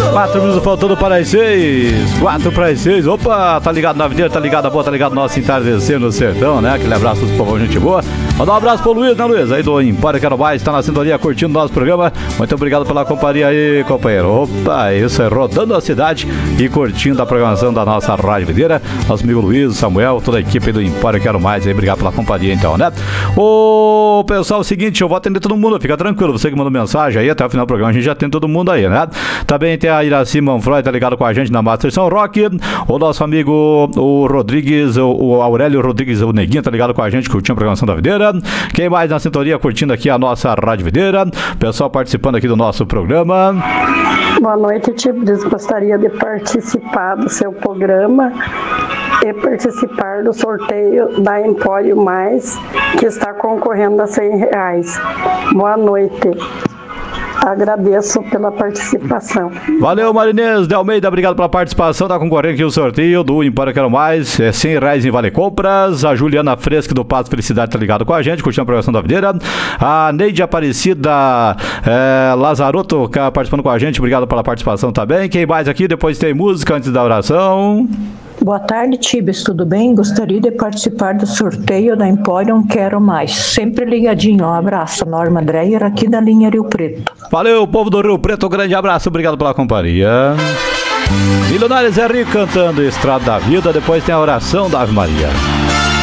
4 minutos faltando para as 6. 4 para as 6. Opa, tá ligado na videira, tá ligado na boa, tá ligado no nosso entardecer no sertão, né? Aquele abraço pro povão, gente boa. Mandar um abraço pro Luiz, né, Luiz? Aí do Empório Quero Mais, tá na sintonia curtindo nosso programa. Muito obrigado pela companhia aí, companheiro. Opa, isso é rodando a cidade e curtindo a programação da nossa Rádio Videira. Nosso amigo Luiz, Samuel, toda a equipe do Empório Quero Mais aí, obrigado pela companhia então, né? Ô, pessoal, é o seguinte, eu vou atender todo mundo, fica tranquilo, você que mandou mensagem aí, até o final do programa a gente já tem todo mundo aí, né? Também tem a Iraci Manfroy, tá ligado com a gente na Master São Roque. O nosso amigo, o Rodrigues, o Aurélio Rodrigues, o Neguinho, tá ligado com a gente, curtindo a programação da Videira. Quem mais na sintonia curtindo aqui a nossa Rádio Videira? Pessoal participando aqui do nosso programa. Boa noite, Tibris. Gostaria de participar do seu programa e participar do sorteio da Empório Mais, que está concorrendo a R$100. Boa noite. Agradeço pela participação. Valeu, Marinês de Almeida, obrigado pela participação. Tá concorrendo aqui o sorteio do Empório Quero Mais, é R$100 em Vale Compras. A Juliana Fresca do Pato Felicidade tá ligado com a gente, curtindo a programação da Videira. A Neide Aparecida Lazarotto participando com a gente, obrigado pela participação também. Quem mais aqui? Depois tem música antes da oração. Boa tarde, Tibes, tudo bem? Gostaria de participar do sorteio da Empório Quero Mais. Sempre ligadinho, um abraço. Norma Dreyer, aqui da linha Rio Preto. Valeu, povo do Rio Preto, um grande abraço, obrigado pela companhia. Milionários é Rico cantando Estrada da Vida, depois tem a oração da Ave Maria.